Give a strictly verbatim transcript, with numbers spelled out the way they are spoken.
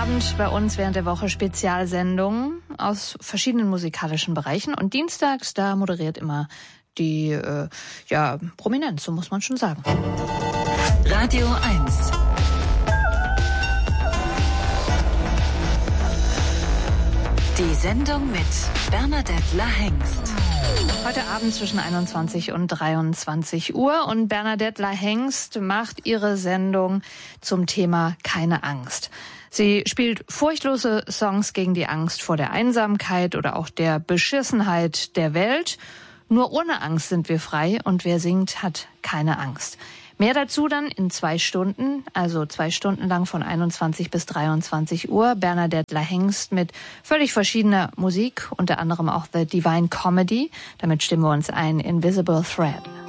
Abend bei uns während der Woche Spezialsendungen aus verschiedenen musikalischen Bereichen. Und dienstags, da moderiert immer die äh, ja, Prominenz, so muss man schon sagen. Radio eins. Die Sendung mit Bernadette La-Hengst. Heute Abend zwischen einundzwanzig und dreiundzwanzig Uhr. Und Bernadette La-Hengst macht ihre Sendung zum Thema Keine Angst. Sie spielt furchtlose Songs gegen die Angst vor der Einsamkeit oder auch der Beschissenheit der Welt. Nur ohne Angst sind wir frei und wer singt, hat keine Angst. Mehr dazu dann in zwei Stunden, also zwei Stunden lang von einundzwanzig bis dreiundzwanzig Uhr. Bernadette La-Hengst mit völlig verschiedener Musik, unter anderem auch The Divine Comedy. Damit stimmen wir uns ein, Invisible Thread.